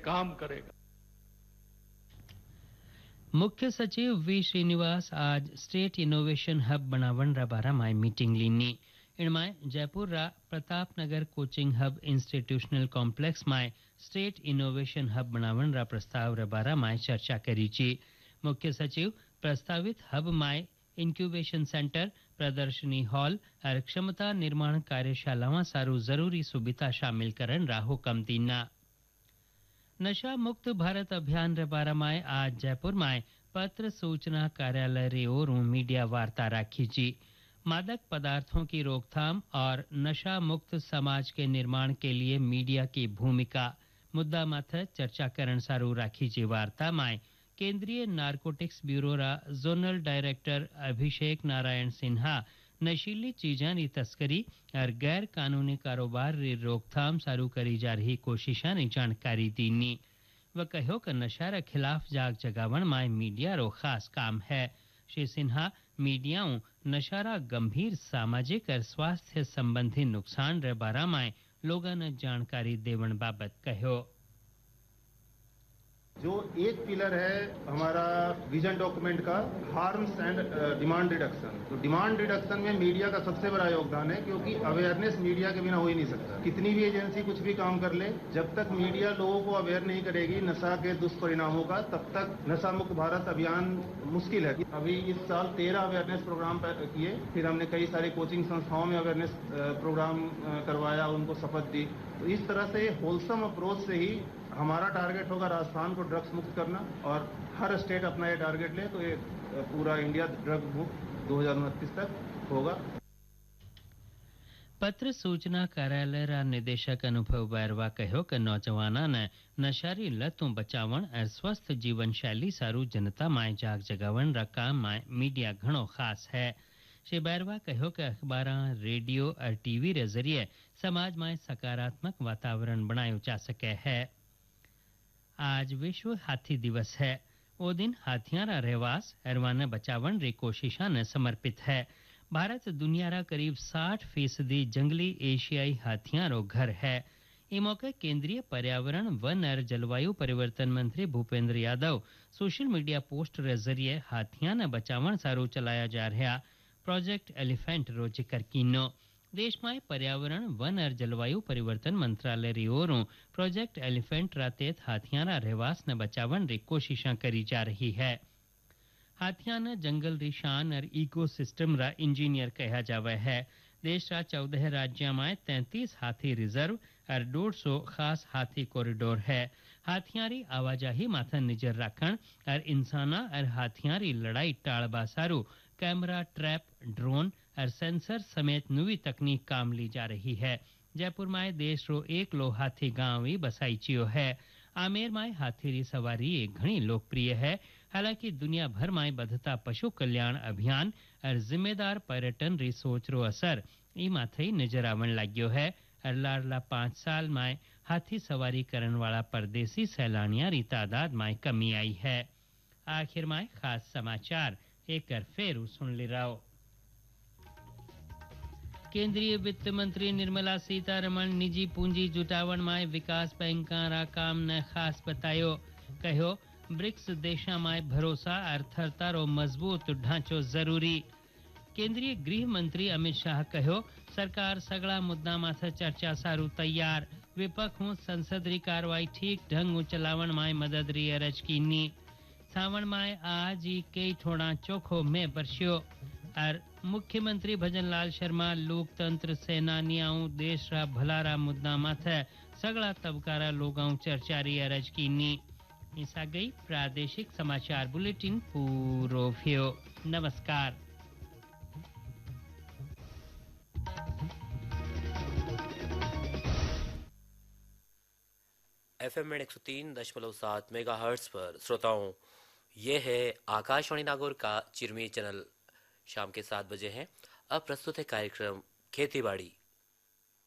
काम करेगा। मुख्य सचिव वी श्रीनिवास आज स्टेट इनोवेशन हब बनावण रा बारा माय मीटिंग लीनी। इनमाय जयपुर रा Pratap Nagar coaching hub institutional complex my state innovation hub बनावण रा प्रस्ताव रा बारा माय चर्चा करी ची। मुख्य सचिव प्रस्तावित हब माय इंक्यूबेशन सेंटर, प्रदर्शनी हॉल और क्षमता निर्माण कार्यशालावां सारू जरूरी सुविधा शामिल करन रा हुकम दीना। नशा मुक्त भारत अभियान रे बारा माय आज जयपुर माय पत्र सूचना कार्यालय रे ओर मीडिया वार्ता राखी जी। मादक पदार्थों की रोकथाम और नशा मुक्त समाज के निर्माण के लिए मीडिया की भूमिका मुद्दा माथे चर्चा करण सारू राखी जी। वार्ता माय केंद्रीय नारकोटिक्स ब्यूरो रा जोनल डायरेक्टर अभिषेक नारायण सिन्हा नशीली चीजां री तस्करी और गैर कानूनी कारोबार री रोकथाम सारू करी जा रही कोशिशां री जानकारी दीनी। वह कहो कि नशा रे खिलाफ जाग जगावण माय मीडिया रो खास काम है। श्री सिन्हा मीडियाओं नशा रा गंभीर सामाजिक और स्वास्थ्य संबंधी नुकसान रे बारा माय लोगों ने जानकारी देवण बाबत कहो। जो एक पिलर है हमारा विजन डॉक्यूमेंट का, हार्म्स एंड डिमांड रिडक्शन। तो डिमांड रिडक्शन में मीडिया का सबसे बड़ा योगदान है, क्योंकि अवेयरनेस मीडिया के बिना हो ही नहीं सकता। कितनी भी एजेंसी कुछ भी काम कर ले, जब तक मीडिया लोगों को अवेयर नहीं करेगी नशा के दुष्परिणामों का, तब तक नशा मुक्त भारत अभियान मुश्किल है। अभी इस साल 13 अवेयरनेस प्रोग्राम किए, फिर हमने कई सारी कोचिंग संस्थाओं में अवेयरनेस प्रोग्राम करवाया, उनको शपथ दी। तो इस तरह से होलसम अप्रोच से ही हमारा टारगेट होगा राजस्थान को ड्रग्स मुक्त करना, और हर स्टेट अपना ये टारगेट ले तो ये पूरा इंडिया ड्रग मुक्त 2029 तक होगा। पत्र सूचना कार्यालय रा निदेशक अनुभव बैरवा कहो कि नौजवाना ने नशारी लतों बचावण और स्वस्थ जीवन शैली सारू जनता माय जाग जगावण रा काम माय मीडिया घणो खास है। श्री बैरवा कहो कि अखबारां, रेडियो और टीवी रे जरिए समाज में सकारात्मक वातावरण बनायो जा सके है। आज विश्व हाथी दिवस है। वो दिन हाथियां रा रहवास और बचावन री कोशिशां ने समर्पित है। भारत दुनिया रा करीब 60% जंगली एशियाई हाथियां रो घर है। इस मौके केंद्रीय पर्यावरण, वन और जलवायु परिवर्तन मंत्री Bhupendra Yadav social media post रे जरिए हाथियां ने बचावन सारू चलाया जा रहा प्रोजेक्ट एलिफेंट रो जिक्र कीनो। देश में पर्यावरण, वन और जलवायु परिवर्तन मंत्रालय री ओरों प्रोजेक्ट एलिफेंट रातेत हाथियां रा रहवास ने बचावन री कोशिशां करी जा रही है। हाथियां ने जंगल री शान और इकोसिस्टम रा इंजीनियर कहा जावे है। देश रा 14 राज्य में 33 हाथी रिजर्व और 150 खास हाथी कॉरिडोर है। हाथियां री आवाजाही माथे नजर रखण और इंसाना और हाथियां री लड़ाई टाळबा सारू कैमरा ट्रैप, ड्रोन और सेंसर समेत नवी तकनीक काम ली जा रही है। जयपुर में देश रो एक लो हाथी गांव ही बसाई चियो है। आमेर में हाथी री सवारी एक घणी लोकप्रिय है। हालांकि दुनिया भर में बढ़ता पशु कल्याण अभियान और जिम्मेदार पर्यटन री सोच रो असर ई माथे ही नजर आवन लाग्यो है। और लाडला 5 साल में हाथी सवारी करन वाला परदेसी सैलानियां री तादाद में कमी आई है। आखिर में खास समाचार एक फेरू सुन ली रहो। केंद्रीय वित्त मंत्री निर्मला सीतारमण निजी पूंजी जुटावण में विकास बैंकां रा काम ने खास बतायो। कहो ब्रिक्स देशा में भरोसा और थरता रो मजबूत ढांचो जरूरी। केंद्रीय गृह मंत्री अमित शाह कहो सरकार सगला मुद्दा माथे चर्चा सारू तैयार। विपक्ष हूँ संसद री कार्रवाई ठीक ढंग चलावण में मदद री अरज कीनी। सावण में आज ही कई थोड़ा चोखो में बरस्यो। और मुख्यमंत्री भजनलाल शर्मा लोकतंत्र सेनानियां देश रा भलारा मुद्दा माथे सगला तबकारा लोगां चर्चा री अरज कीनी। ऐसा गई प्रादेशिक समाचार बुलेटिन पूरो थियो। नमस्कार। FM 103.7 मेगाहर्ट्ज पर श्रोताओं, ये है आकाशवाणी नागौर का चिरमी चैनल। शाम के 7 बजे हैं। अब प्रस्तुत है कार्यक्रम खेती बाड़ी।